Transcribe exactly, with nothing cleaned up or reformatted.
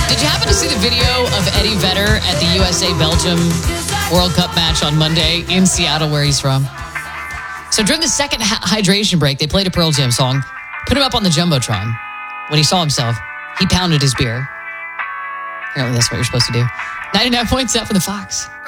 Did you happen to see the video of Eddie Vedder at the U S A-Belgium World Cup match on Monday in Seattle, where he's from? So during the second ha- hydration break, they played a Pearl Jam song, put him up on the Jumbotron. When he saw himself, he pounded his beer. Apparently that's what you're supposed to do. ninety-nine point seven for the Fox.